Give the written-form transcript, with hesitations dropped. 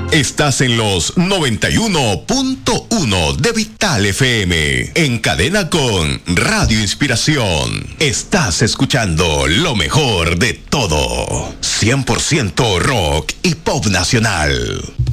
Estás en los 91.1 de Vital FM, en cadena con Radio Inspiración. Estás escuchando lo mejor de todo. 100% rock y pop nacional.